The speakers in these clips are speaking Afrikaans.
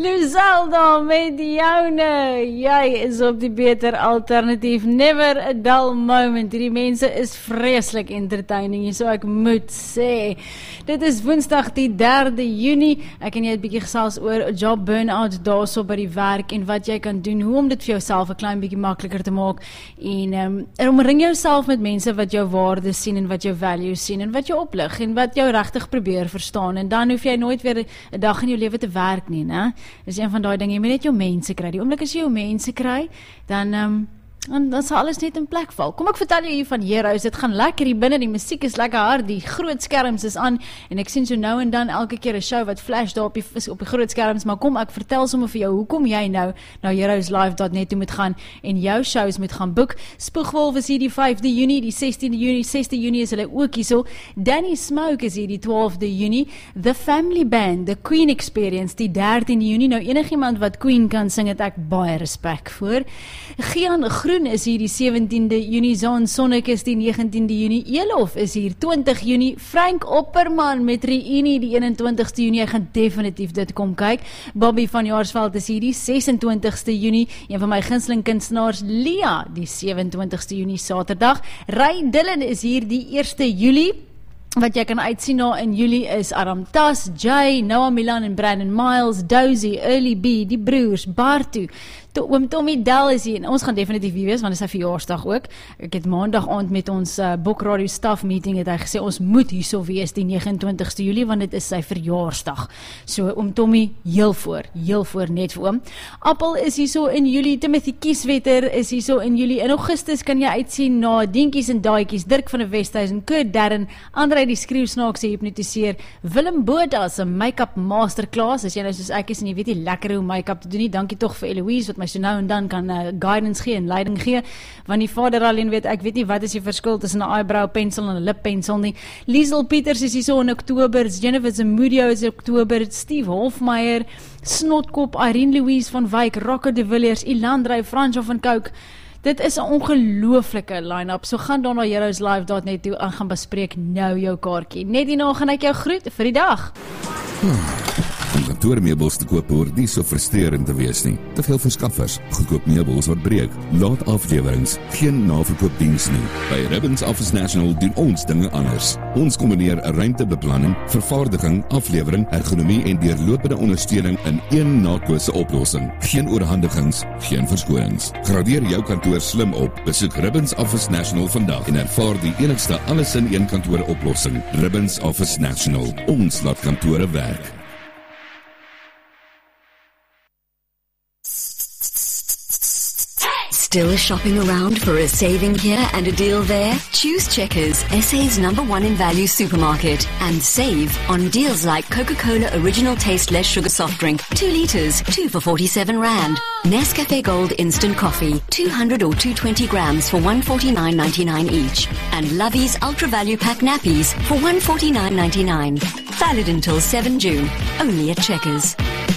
Luzelda met joune. Jy is op die beter alternatief. Never a dull moment. Hierdie mense is vreeslik entertaining, so ek moet sê. Dit is Woensdag die 3de Junie. Ek en jy het bietjie gesels oor job burn-out daarso by die werk en wat jy kan doen, hoe om dit vir jouself 'n klein bietjie makliker te maak en omring jouself met mense wat jou waardes sien en wat jou values sien en wat jou oplig en wat jou regtig probeer verstaan en dan hoef jy nooit weer 'n dag in jou lewe te werk nie, né? Dis een van daai dinge, jy moet net jou mense kry. Die oomblik as jy jou mense kry, dan sal alles net in plek val. Kom ek vertel jou hier van Heroes, dit gaan lekker hier binne, die musiek is lekker hard, die groot skerms is aan, en ek sien so nou en dan elke keer 'n show wat flash daar op die groot skerms, maar kom ek vertel sommer vir jou, hoekom jy nou heroeslive.net toe moet gaan, en jou shows moet gaan boek. Spoegwolf is hier die 5de Junie, die 16de Junie, 6de Junie is hulle ook hier so, Danny Smoke is hier die 12de Junie, The Family Band, The Queen Experience, die 13de Junie, nou enigiemand wat Queen kan sing, het ek baie respek voor. Gian Groen is hier die 17de Junie, Zaan Sonnek is die 19de Junie, Elof is hier 20 Junie, Frank Opperman met Reunie die 21ste Junie, ek gaan definitief dit kom kyk. Bobby van Jaarsveld is hier die 26ste Junie, een van my gunsteling kunstenaars Lia die 27ste Junie Saterdag, Ray Dillon is hier die 1ste Julie, wat jy kan uitsien na in Julie is Aramtas, Jay, Noah Milan en Brandon Miles, Dozy, Early B, die broers, Bartu, oom Tommy Del is hier, en ons gaan definitief hier wees, want dit is sy verjaarsdag ook. Ek het maandag aand met ons Boekradio staff meeting, het hy gesê, ons moet hierso wees die 29ste Julie, want dit is sy verjaarsdag. So, oom Tommy, heel voor net vir oom. Appel is hierso in Julie, Timothy Kieswetter is hierso in Julie, in Augustus kan jy uitsien na Dinkies en Daaikies, Dirk van der Westhuizen, Kurt Darren, André die skreeuwsnaakse hypnotiseer, Willem Botha se make-up masterclass, as jy nou soos ek is en jy weet nie lekker hoe make-up te doen nie, dankie tog vir Eloise, wat my so nou en dan kan guidance gee en leiding gee, want die vader alleen weet, ek weet nie wat is die verskil tussen 'n eyebrow pencil en 'n lip pencil nie. Liesel Pieters is hier so in Oktober, Jennifer Zamudio is in Oktober, Steve Hofmeyer, Snotkop, Irene Louise van Wyk, Rocker de Villiers, Ilandrey, Fransjo van Couk. Dit is 'n ongelooflike line-up, so gaan dan na heroeslive.net toe en gaan bespreek nou jou kaartjie. Net hierna gaan ek jou groet vir die dag. Om kantoormeubels te koop hoort nie so frustrerend te wees nie. Te veel verskaffers, goedkoop meubels wat breek, laat aflewerings, geen naverkoopdiens nie. By Ribbons Office National doen ons dinge anders. Ons kombineer 'n ruimtebeplanning, vervaardiging, aflewering, ergonomie en deurlopende ondersteuning in een nakose oplossing. Geen oorhandigings, geen verskonings. Gradeer jou kantoor slim op. Besoek Ribbons Office National vandag en ervaar die enigste alles in een kantoor oplossing. Ribbons Office National. Ons laat kantore werk. Still shopping around for a saving here and a deal there? Choose Checkers, SA's #1 in value supermarket, and save on deals like Coca-Cola Original Taste Less Sugar Soft Drink, 2 litres, 2 for 47 Rand. Nescafe Gold Instant Coffee, 200 or 220 grams for $149.99 each. And Lovey's Ultra Value Pack Nappies for $149.99. Valid until 7 June, only at Checkers.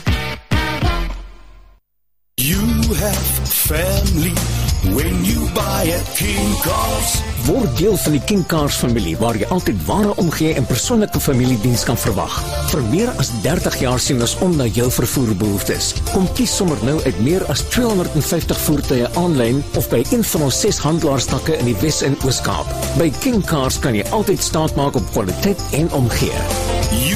You have family when you buy at King Cars. Word deel van die King Cars familie, waar jy altyd ware omgee en persoonlike familiediens kan verwag. Vir meer as 30 jaar sien ons om na jou vervoerbehoeftes. Kom kies sommer nou uit meer as 250 voertuie aanlyn of by een van ons 6 handelaarstakke in die Wes- en Oos-Kaap. By King Cars kan jy altyd staat maak op kwaliteit en omgee.